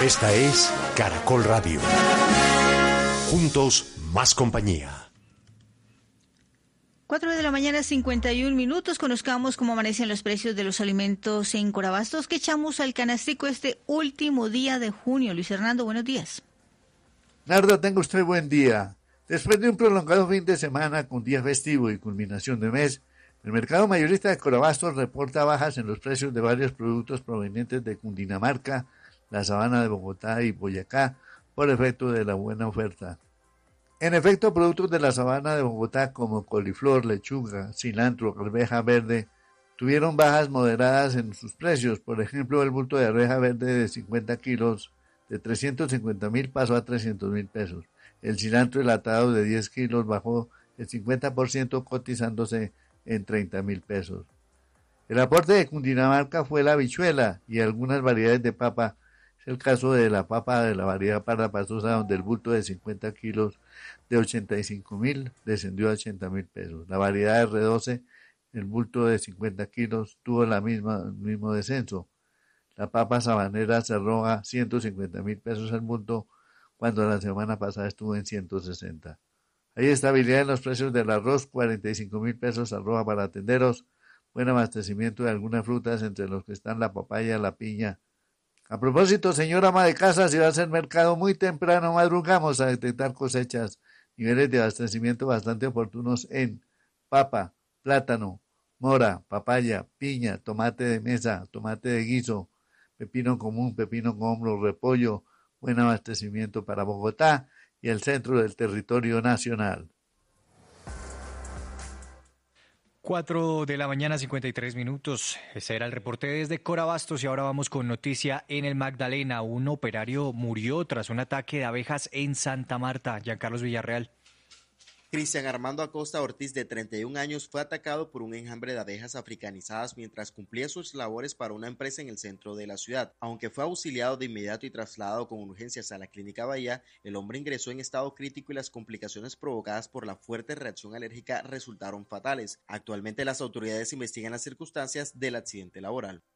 Esta es Caracol Radio. Juntos, más compañía. 4:51 a.m. Conozcamos cómo amanecen los precios de los alimentos en Corabastos. ¿Qué echamos al canastico este último día de junio? Luis Hernando, buenos días. Nardo, tenga usted buen día. Después de un prolongado fin de semana con día festivo y culminación de mes, el mercado mayorista de Corabastos reporta bajas en los precios de varios productos provenientes de Cundinamarca, la Sabana de Bogotá y Boyacá, por efecto de la buena oferta. En efecto, productos de la Sabana de Bogotá como coliflor, lechuga, cilantro, arveja verde, tuvieron bajas moderadas en sus precios. Por ejemplo, el bulto de arveja verde de 50 kilos de 350.000 pasó a 300.000 pesos. El cilantro enlatado de 10 kilos bajó el 50%, cotizándose en 30.000 pesos. El aporte de Cundinamarca fue la habichuela y algunas variedades de papa. Es el caso de la papa de la variedad parda pastosa, donde el bulto de 50 kilos de 85.000 descendió a 80.000 pesos. La variedad R12, el bulto de 50 kilos, tuvo el mismo descenso. La papa sabanera cerró a 150.000 pesos el bulto, cuando la semana pasada estuvo en 160. Hay estabilidad en los precios del arroz, 45.000 pesos arroba para tenderos. Buen abastecimiento de algunas frutas, entre los que están la papaya, la piña. A propósito, señora ama de casa, si va a hacer mercado muy temprano, madrugamos a detectar cosechas, niveles de abastecimiento bastante oportunos en papa, plátano, mora, papaya, piña, tomate de mesa, tomate de guiso, pepino común, pepino con hombro, repollo. Buen abastecimiento para Bogotá y el centro del territorio nacional. 4:53 a.m. Ese era el reporte desde Corabastos y ahora vamos con noticia en el Magdalena. Un operario murió tras un ataque de abejas en Santa Marta. Giancarlos Villarreal. Cristian Armando Acosta Ortiz, de 31 años, fue atacado por un enjambre de abejas africanizadas mientras cumplía sus labores para una empresa en el centro de la ciudad. Aunque fue auxiliado de inmediato y trasladado con urgencias a la Clínica Bahía, el hombre ingresó en estado crítico y las complicaciones provocadas por la fuerte reacción alérgica resultaron fatales. Actualmente las autoridades investigan las circunstancias del accidente laboral.